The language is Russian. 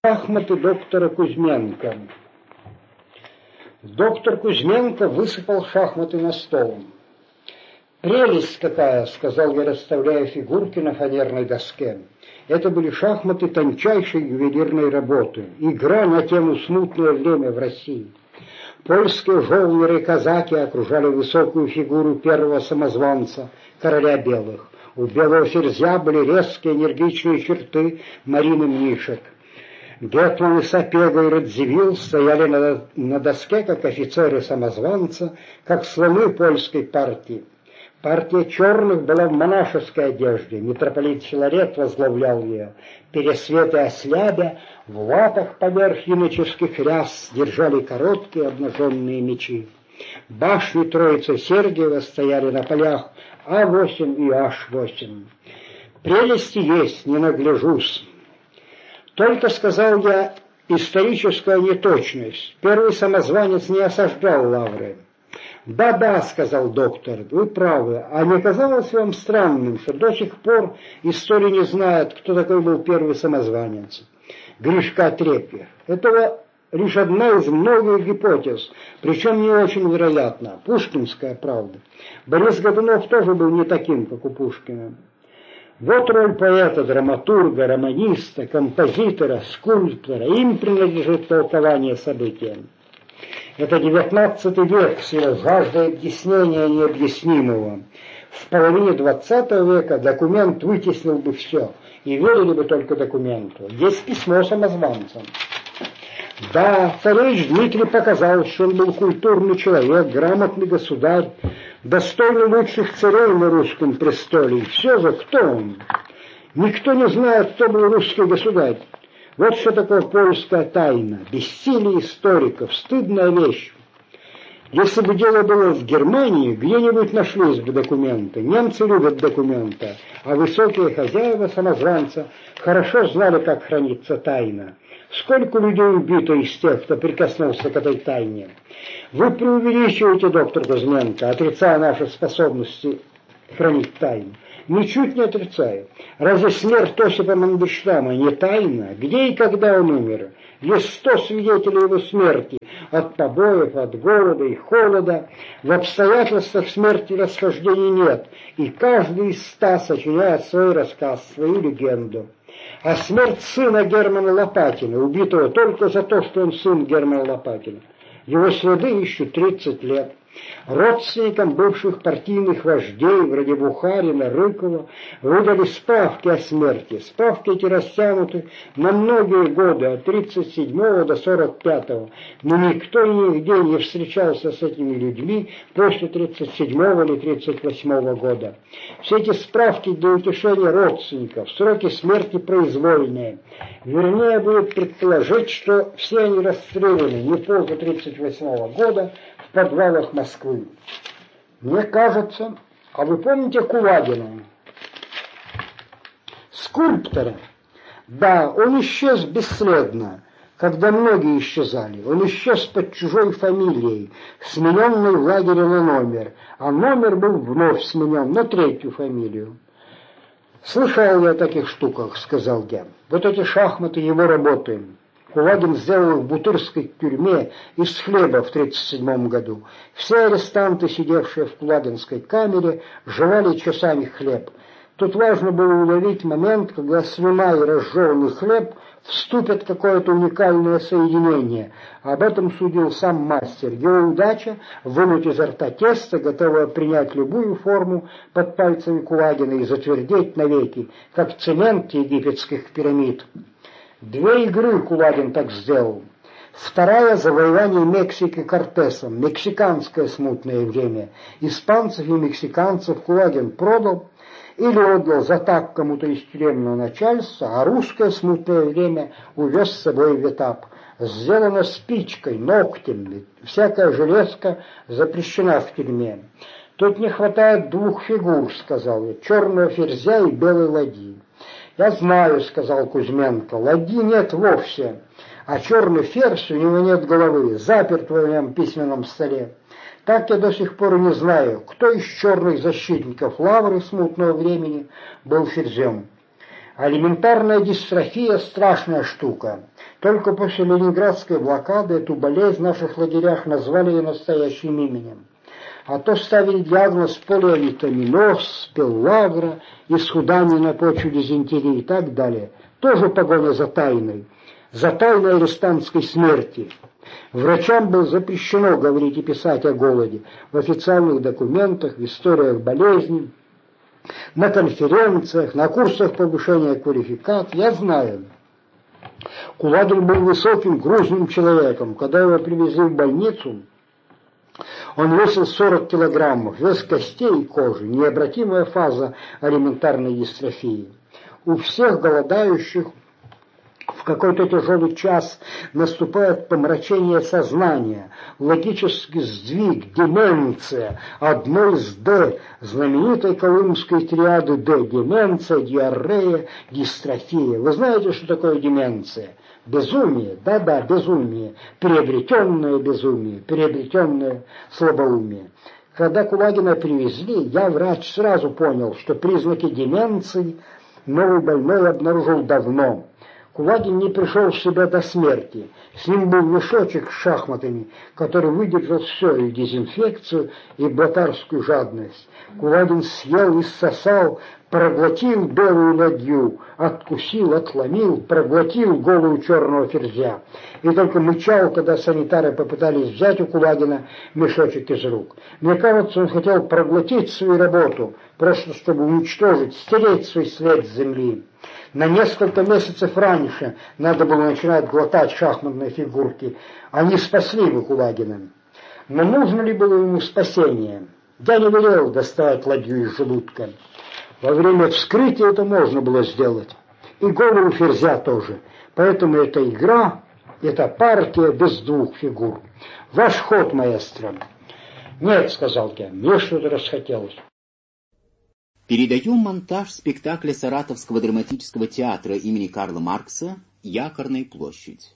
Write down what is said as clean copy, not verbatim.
Шахматы доктора Кузьменко. Доктор Кузьменко высыпал шахматы на стол. «Прелесть какая!» — сказал я, расставляя фигурки на фанерной доске. Это были шахматы тончайшей ювелирной работы. Игра на тему «Смутное время в России». Польские жовнеры и казаки окружали высокую фигуру первого самозванца, короля белых. У белого ферзя были резкие энергичные черты Марины Мнишек. Гетман и Сапега и Радзивилл стояли на доске, как офицеры самозванца, как слоны польской партии. Партия черных была в монашеской одежде, митрополит Филарет возглавлял ее. Пересветы ослябя в латах поверх иноческих ряс держали короткие обнаженные мечи. Башни Троицы Сергиева стояли на полях А8 и H8. Прелести есть, не нагляжусь. Только, сказал я, историческая неточность. Первый самозванец не осаждал Лавры. «Да-да», — сказал доктор, — «вы правы. А не казалось вам странным, что до сих пор история не знает, кто такой был первый самозванец? Гришка Отрепьев. Это лишь одна из многих гипотез, причем не очень вероятна. Пушкинская правда. Борис Годунов тоже был не таким, как у Пушкина. Вот роль поэта, драматурга, романиста, композитора, скульптора. Им принадлежит толкование события. Это XIX век, с его жаждой объяснения необъяснимого. В половине XX века документ вытеснил бы все, и верили бы только документу. Есть письмо самозванца. Да, царевич Дмитрий показал, что он был культурный человек, грамотный государь, достойный лучших царей на русском престоле. И все же, кто он? Никто не знает, кто был русский государь. Вот что такое польская тайна, бессилие историков, стыдная вещь. Если бы дело было в Германии, где-нибудь нашлись бы документы. Немцы любят документы, а высокие хозяева самозванца хорошо знали, как хранится тайна. Сколько людей убито из тех, кто прикоснулся к этой тайне? Вы преувеличиваете, доктор Кузьменко, отрицая наши способности хранить тайну. Ничуть не отрицаю. Разве смерть Осипа Мандельштама не тайна? Где и когда он умер? Есть 100 свидетелей его смерти. От побоев, от голода и холода. В обстоятельствах смерти расхождений нет. И каждый из 100 сочиняет свой рассказ, свою легенду. А смерть сына Германа Лопатина, убитого только за то, что он сын Германа Лопатина. Его следы ищут 30 лет. Родственникам бывших партийных вождей, вроде Бухарина, Рыкова, выдали справки о смерти. Справки эти растянуты на многие годы, от 37 до 45. Но никто нигде не встречался с этими людьми после 37 или 38 года. Все эти справки для утешения родственников, сроки смерти произвольные. Вернее, будет предположить, что все они расстреляны не позже 38 года, в подвалах Москвы. Мне кажется, а вы помните Кулагина? Скульптора? Да, он исчез бесследно, когда многие исчезали. Он исчез под чужой фамилией, смененной в лагере на номер, а номер был вновь сменен на 3-ю фамилию. «Слышал я о таких штуках», — сказал я. «Вот эти шахматы его работы. Кулагин сделал в Бутырской тюрьме из хлеба в 1937 году. Все арестанты, сидевшие в Кулагинской камере, жевали часами хлеб. Тут важно было уловить момент, когда слюна и разжеванный хлеб вступят в какое-то уникальное соединение. Об этом судил сам мастер. Его удача — вынуть изо рта тесто, готовое принять любую форму под пальцами Кулагина и затвердеть навеки, как цемент египетских пирамид. 2 игры Кулагин так сделал. Вторая — завоевание Мексики Кортесом, мексиканское смутное время. Испанцев и мексиканцев Кулагин продал или отдал за так кому-то из тюремного начальства, а русское смутное время увез с собой в этап. Сделано спичкой, ногтем, всякая железка запрещена в тюрьме. Тут не хватает 2 фигур, сказал я, черного ферзя и белой ладьи. «Я знаю», — сказал Кузьменко, — «ладьи нет вовсе, а черный ферзь, у него нет головы, заперт в моем письменном столе. Так я до сих пор и не знаю, кто из черных защитников Лавры смутного времени был ферзем. Элементарная дистрофия – страшная штука. Только после Ленинградской блокады эту болезнь в наших лагерях назвали ее настоящим именем. А то ставили диагноз полиавитаминоз, пеллагра, исхудание на почве дизентерии и так далее. Тоже погоня за тайной арестантской смерти. Врачам было запрещено говорить и писать о голоде в официальных документах, в историях болезней, на конференциях, на курсах повышения квалификации. Я знаю. Кулагин был высоким, грузным человеком. Когда его привезли в больницу, он весил 40 килограммов, вес костей и кожи, необратимая фаза элементарной дистрофии. У всех голодающих в какой-то тяжелый час наступает помрачение сознания, логический сдвиг, деменция, одно из Д, знаменитой колымской триады Д, деменция, диарея, дистрофия. Вы знаете, что такое деменция? Безумие, да-да, безумие, приобретенное безумие, приобретенное слабоумие. Когда Кулагина привезли, я, врач, сразу понял, что признаки деменции новый больной обнаружил давно. Кулагин не пришел в себя до смерти. С ним был мешочек с шахматами, который выдержал все, и дезинфекцию, и блатарскую жадность. Кулагин съел и ссосал, проглотил белую ладью, откусил, отломил, проглотил голову черного ферзя. И только мычал, когда санитары попытались взять у Кулагина мешочек из рук. Мне кажется, он хотел проглотить свою работу, просто чтобы уничтожить, стереть свой след с земли. На несколько месяцев раньше надо было начинать глотать шахматные фигурки. Они спасли бы Кулагина. Но нужно ли было ему спасение? Я не велел доставать ладью из желудка. Во время вскрытия это можно было сделать. И голову ферзя тоже. Поэтому эта игра, эта партия без двух фигур. Ваш ход, маэстро. Нет, сказал я, мне что-то расхотелось. Передаем монтаж спектакля Саратовского драматического театра имени Карла Маркса «Якорная площадь».